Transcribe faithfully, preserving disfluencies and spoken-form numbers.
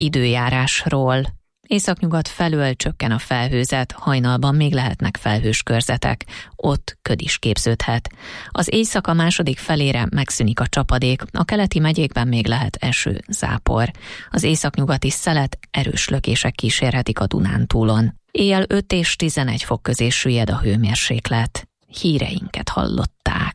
Időjárásról. Északnyugat felől csökken a felhőzet, hajnalban még lehetnek felhős körzetek, ott köd is képződhet. Az éjszaka második felére megszűnik a csapadék, a keleti megyékben még lehet eső, zápor. Az északnyugati szelet erős lökések kísérhetik a Dunántúlon. Éjjel öt és tizenegy fok közé süllyed a hőmérséklet. Híreinket hallották.